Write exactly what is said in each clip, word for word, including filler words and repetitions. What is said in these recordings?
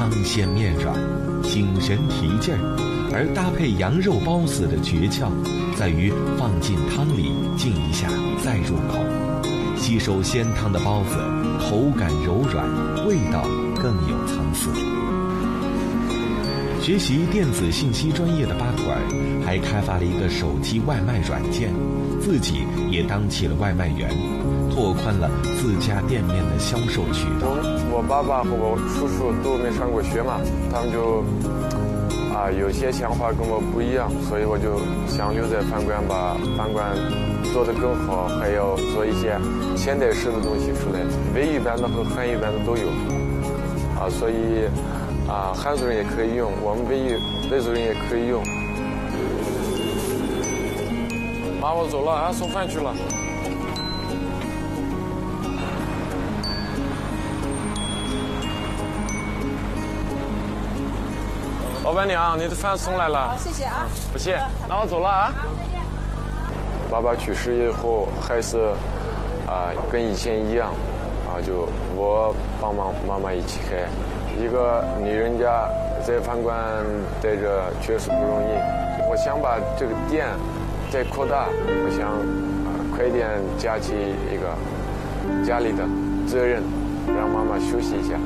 汤鲜面软，醒神提劲儿。而搭配羊肉包子的诀窍，在于放进汤里浸一下再入口，吸收鲜汤的包子，口感柔软，味道更有层次。学习电子信息专业的巴图尔，还开发了一个手机外卖软件，自己也当起了外卖员，拓宽了自家店面的销售渠道。 我爸爸和我叔叔都没上过学嘛，他们就啊有些想法跟我不一样，所以我就想留在饭馆，把饭馆做得更好，还要做一些现代式的东西出来，维语版的和汉语版的都有啊，所以啊汉族人也可以用，我们维语维族人也可以用。妈，我走了啊，送饭去了。老板娘，你的饭送来了。 好，谢谢啊。 不谢，那我走了啊。爸爸去世以后，还是啊、呃、跟以前一样啊，就我帮忙妈妈一起开。一个女人家在饭馆待着确实不容易，我想把这个店再扩大，我想啊、呃、快点加起一个家里的责任，让妈妈休息一下。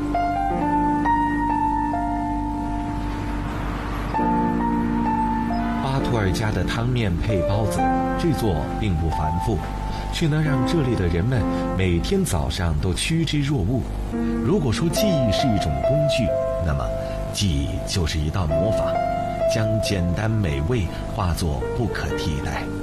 巴图尔家的汤面配包子制作并不繁复，却能让这里的人们每天早上都趋之若鹜。如果说记忆是一种工具，那么记忆就是一道魔法，将简单美味化作不可替代。